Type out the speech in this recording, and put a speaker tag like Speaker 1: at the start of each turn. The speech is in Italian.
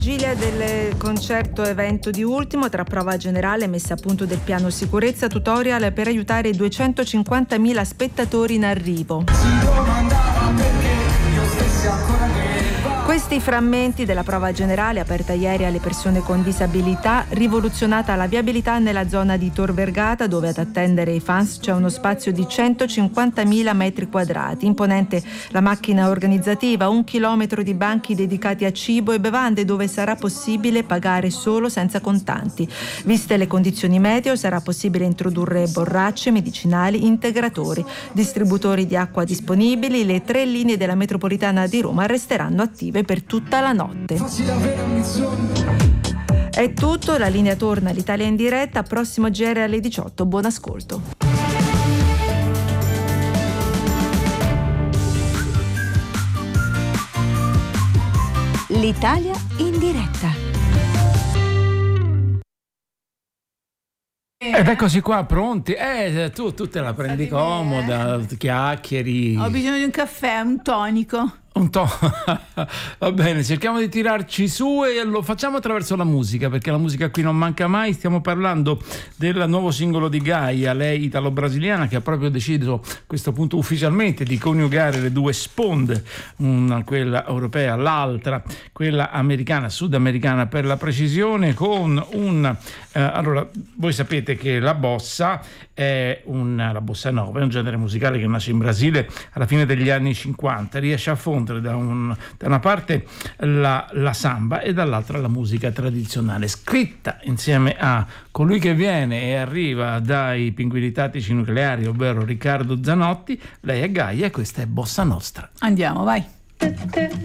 Speaker 1: Vigilia del concerto evento di Ultimo, tra prova generale e messa a punto del piano sicurezza, tutorial per aiutare i 250.000 spettatori in arrivo. Questi frammenti della prova generale, aperta ieri alle persone con disabilità, rivoluzionata la viabilità nella zona di Tor Vergata, dove ad attendere i fans c'è uno spazio di 150.000 metri quadrati. Imponente la macchina organizzativa, 1 chilometro di banchi dedicati a cibo e bevande, dove sarà possibile pagare solo senza contanti. Viste le condizioni meteo, sarà possibile introdurre borracce, medicinali, integratori. Distributori di acqua disponibili, le 3 linee della metropolitana di Roma resteranno attive per tutta la notte. È tutto, la linea torna all'Italia in diretta, prossimo GR alle 18. Buon ascolto.
Speaker 2: L'Italia in diretta.
Speaker 3: Ed eccoci qua, pronti. Tu te la prendi comoda, chiacchieri.
Speaker 4: Ho bisogno di un caffè, un tonico.
Speaker 3: Va bene, cerchiamo di tirarci su e lo facciamo attraverso la musica, perché la musica qui non manca mai. Stiamo parlando del nuovo singolo di Gaia, lei italo-brasiliana, che ha proprio deciso a questo punto ufficialmente di coniugare le due sponde, una quella europea, l'altra quella americana, sudamericana per la precisione, con allora, voi sapete che la bossa è la bossa nova è un genere musicale che nasce in Brasile alla fine degli anni 50, riesce a fondere da una parte la samba e dall'altra la musica tradizionale, scritta insieme a colui che viene e arriva dai Pinguini Tattici Nucleari, ovvero Riccardo Zanotti. Lei è Gaia e questa è Bossa Nostra.
Speaker 4: Andiamo, vai.